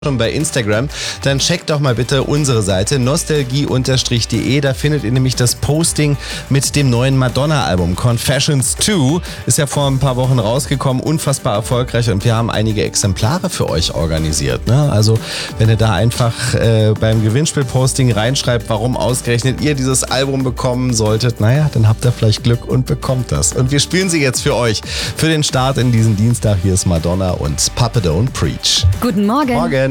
schon bei Instagram, dann checkt doch mal bitte unsere Seite nostalgie_de. Da findet ihr nämlich das Posting mit dem neuen Madonna-Album. Confessions 2 ist ja vor ein paar Wochen rausgekommen, unfassbar erfolgreich und wir haben einige Exemplare für euch organisiert. Ne? Also wenn ihr da einfach beim Gewinnspiel-Posting reinschreibt, warum ausgerechnet ihr dieses Album bekommen solltet, naja, dann habt ihr vielleicht Glück und bekommt das. Und wir spielen sie jetzt für euch, für den Start in diesen Dienstag. Hier ist Madonna und Papa Don't Preach. Guten Morgen. Morgen.